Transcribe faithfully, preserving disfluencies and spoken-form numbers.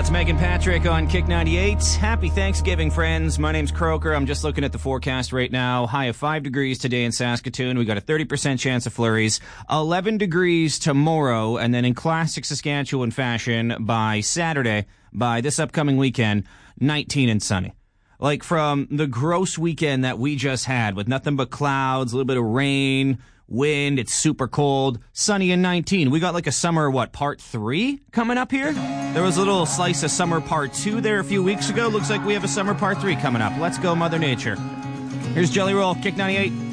That's Megan Patrick on Kick ninety-eight. Happy Thanksgiving, friends. My name's Croker. I'm just looking at the forecast right now. High of five degrees today in Saskatoon. We got a thirty percent chance of flurries. eleven degrees tomorrow. And then in classic Saskatchewan fashion, by Saturday, by this upcoming weekend, nineteen and sunny. Like from the gross weekend that we just had with nothing but clouds, a little bit of rain, wind, it's super cold, sunny and nineteen. We got like a summer, what, part three coming up here? There was a little slice of summer part two there a few weeks ago. Looks like we have a summer part three coming up. Let's go, Mother Nature. Here's Jelly Roll, Kick ninety-eight.